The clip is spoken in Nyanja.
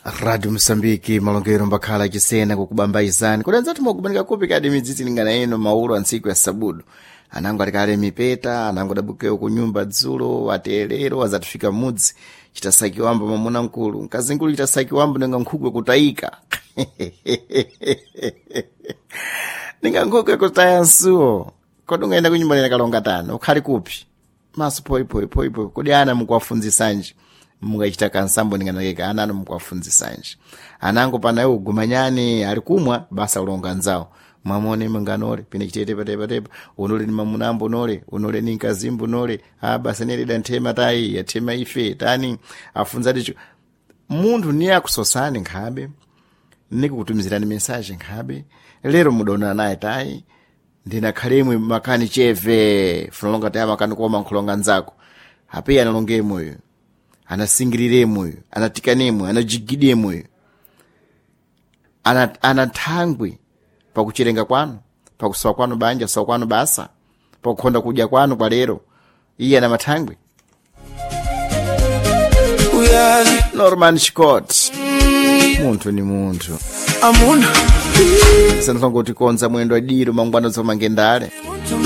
Radio Msambiki malongero mbakhala chisena kukubambaizani kudanza timokubanika kupi kadi midzitsi lingana ino maulo antsiku ya sabudu anango atikale mipeta anango dabukeo kunyumba dzulo watelero wazatifika mudzi chitasakiwamba mamuna nkulu mkazi nkulu chitasakiwamba nenga nkhugwe kutaika nenga nkhugwe kutaya nsuo kodi ungaenda kunyumba nena kalonga tano ukhali kupi maso poi kodi ana mukwafunzisanji mungachita kansambo ninganakeka anano mukwafunzisanji anango pana iwo gumanyani ali kumwa basa ulonga nzawo mamone manganore pine chitetepa unole ni mamunambo nole unole ni nkazimbu nole basa nelida ntema tai yatema ife tani afunza dicho mundu ni akusosani nkhabe nikukutumizirani message nkhabe lero mudona naye tai ndina khalemwe makani cheve funalonga taya makani koma nkhulonga nzako ape analongemo yo anasingirire yo anatikanemo anajigidemo yo anathangwe pakuchirenga kwanu pakusowa kwanu banja sowa kwanu basa pakukhonda kudya kwanu kwa lero iye ana mathangwe Norman Scott muntu ni muntu amuna sanongo tikonza mwendo adiro mangwana zomangendale